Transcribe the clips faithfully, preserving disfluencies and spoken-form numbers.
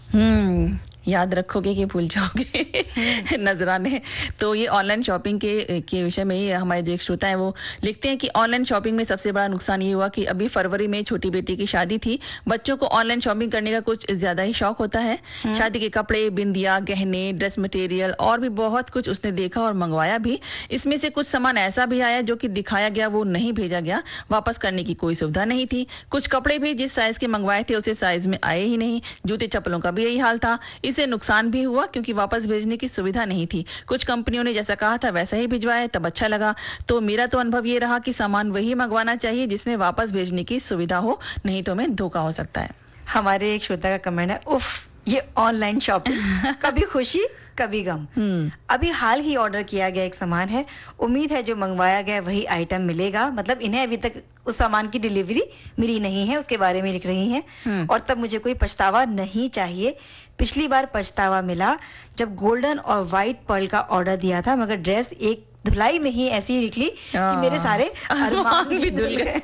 हम्म याद रखोगे कि भूल जाओगे नजराने। तो ये ऑनलाइन शॉपिंग के के विषय में ही हमारे जो एक श्रोता है वो लिखते हैं कि ऑनलाइन शॉपिंग में सबसे बड़ा नुकसान ये हुआ कि अभी फरवरी में छोटी बेटी की शादी थी। बच्चों को ऑनलाइन शॉपिंग करने का कुछ ज्यादा ही शौक होता है। शादी के कपड़े, बिंदिया, गहने, ड्रेस मटेरियल और भी बहुत कुछ उसने देखा और मंगवाया भी। इसमें से कुछ सामान ऐसा भी आया जो कि दिखाया गया वो नहीं भेजा गया। वापस करने की कोई सुविधा नहीं थी। कुछ कपड़े भी जिस साइज के मंगवाए थे उसे साइज में आए ही नहीं। जूते चप्पलों का भी यही हाल था। इससे नुकसान भी हुआ क्योंकि वापस भेजने की सुविधा नहीं थी। कुछ कंपनियों ने जैसा कहा था वैसा ही भिजवाया, तब अच्छा लगा। तो मेरा तो अनुभव ये रहा कि सामान वही मंगवाना चाहिए जिसमें वापस भेजने की सुविधा हो, नहीं तो हमें धोखा हो सकता है। हमारे एक श्रोता का कमेंट है, उफ ये ऑनलाइन शॉपिंग, कभी खुशी कभी गम। अभी हाल ही ऑर्डर किया गया एक सामान है, उम्मीद है जो मंगवाया गया वही आइटम मिलेगा। मतलब इन्हें अभी तक उस सामान की डिलीवरी मिली नहीं है, उसके बारे में लिख रही हैं। और तब मुझे कोई पछतावा नहीं चाहिए। पिछली बार पछतावा मिला जब गोल्डन और वाइट पर्ल का ऑर्डर दिया था, मगर ड्रेस एक धुलाई में ही ऐसी निकली कि मेरे सारे अरमान भी धुल गए।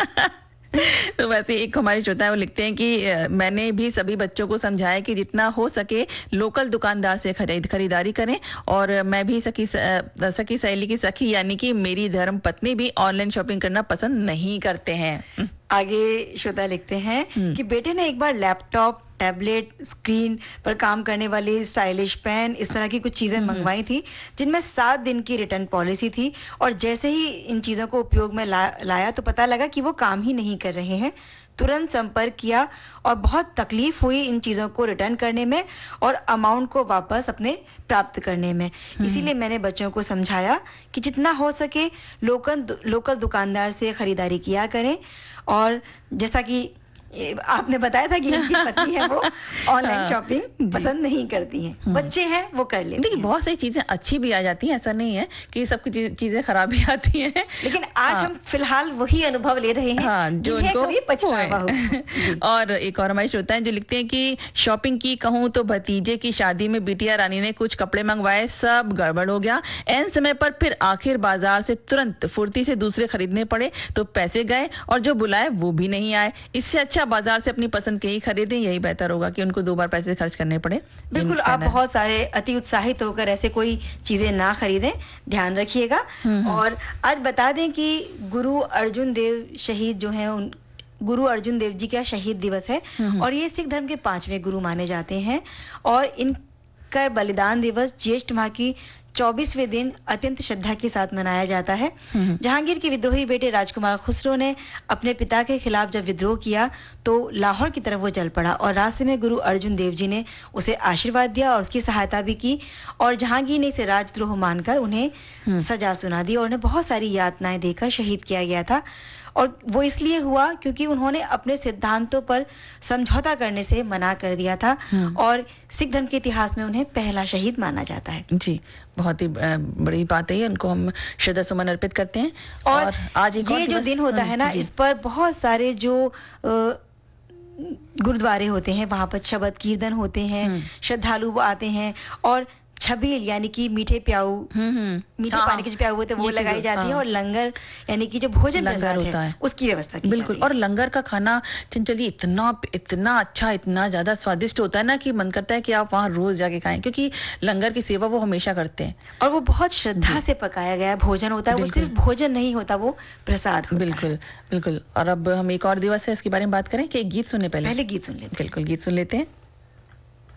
तो वैसे एक हमारी श्रोता है वो लिखते हैं कि मैंने भी सभी बच्चों को समझाया कि जितना हो सके लोकल दुकानदार से खरीद खरीदारी करें। और मैं भी सखी सखी सहेली की सखी यानी कि मेरी धर्म पत्नी भी ऑनलाइन शॉपिंग करना पसंद नहीं करते हैं। आगे श्रोता लिखते हैं कि बेटे ने एक बार लैपटॉप, टैबलेट, स्क्रीन पर काम करने वाली स्टाइलिश पेन, इस तरह की कुछ चीज़ें मंगवाई थी जिनमें सात दिन की रिटर्न पॉलिसी थी। और जैसे ही इन चीज़ों को उपयोग में ला, लाया तो पता लगा कि वो काम ही नहीं कर रहे हैं। तुरंत संपर्क किया और बहुत तकलीफ हुई इन चीज़ों को रिटर्न करने में और अमाउंट को वापस अपने प्राप्त करने में। इसीलिए मैंने बच्चों को समझाया कि जितना हो सके लोकल लोकल दुकानदार से ख़रीदारी किया करें। और जैसा कि आपने बताया था कि इनकी पत्नी है वो ऑनलाइन शॉपिंग पसंद नहीं करती हैं, बच्चे हैं वो कर लेते हैं। देखिए बहुत सारी चीजें अच्छी भी आ जाती हैं, ऐसा नहीं है कि सब चीजें खराब भी आती हैं। लेकिन आज हाँ। हम फिलहाल वही अनुभव ले रहे हैं हाँ, जो उनको कभी पछतावा हो। और एक और हमारे श्रोता हैं जो लिखते हैं कि शॉपिंग की कहूँ तो भतीजे की शादी में बिटिया रानी ने कुछ कपड़े मंगवाए, सब गड़बड़ हो गया। एन समय पर फिर आखिर बाजार से तुरंत फुर्ती से दूसरे खरीदने पड़े तो पैसे गए और जो बुलाए वो भी नहीं आए। इससे अच्छा बाजार से अपनी पसंद के ही खरीदें, यही बेहतर होगा कि उनको दो बार पैसे खर्च करने पड़े। बिल्कुल, आप बहुत सारे अति उत्साहित होकर ऐसे कोई चीजें ना खरीदें, ध्यान रखिएगा। और आज बता दें कि गुरु अर्जुन देव शहीद जो हैं, उन गुरु अर्जुन देव जी का शहीद दिवस है और ये सिख धर्म के पांचवें गुरु माने जाते हैं। और इनका बलिदान दिवस ज्येष्ठ माह की चौबीसवें दिन अत्यंत श्रद्धा के साथ मनाया जाता है। जहांगीर के विद्रोही बेटे राजकुमार खुसरो ने अपने पिता के खिलाफ जब विद्रोह किया तो लाहौर की तरफ वो चल पड़ा और रास्ते में गुरु अर्जुन देव जी ने उसे आशीर्वाद दिया और उसकी सहायता भी की। और जहांगीर ने इसे राजद्रोह मानकर उन्हें सजा सुना दी और उन्हें बहुत सारी यातनाएं देकर शहीद किया गया था। और वो इसलिए हुआ क्योंकि उन्होंने अपने सिद्धांतों पर समझौता करने से मना कर दिया था। और सिख धर्म के इतिहास में उन्हें पहला शहीद माना जाता है। जी, बहुत ही बड़ी बात है, उनको हम श्रद्धा सुमन अर्पित करते हैं। और, और आज एक ये जो दिन होता है ना, इस पर बहुत सारे जो गुरुद्वारे होते हैं वहाँ पर शबद कीर्तन होते हैं, श्रद्धालु आते हैं और छबील यानी कि मीठे प्याऊ, मीठे हाँ, पानी के जो प्याऊ होते हैं वो लगाई जाती हाँ, है। और लंगर यानी कि जो भोजन प्रसाद होता है, है उसकी व्यवस्था की बिल्कुल। और लंगर का खाना चंचली इतना इतना अच्छा, इतना ज्यादा स्वादिष्ट होता है ना कि मन करता है कि आप वहाँ रोज जाके खाएं, क्योंकि लंगर की सेवा वो हमेशा करते हैं और वो बहुत श्रद्धा से पकाया गया भोजन होता है। वो सिर्फ भोजन नहीं होता, वो प्रसाद होता बिल्कुल है। बिल्कुल। और अब हम एक और दिवस है इसके बारे में बात करें कि एक गीत सुनने पहले पहले गीत सुन लेते हैं। बिल्कुल, गीत सुन लेते हैं।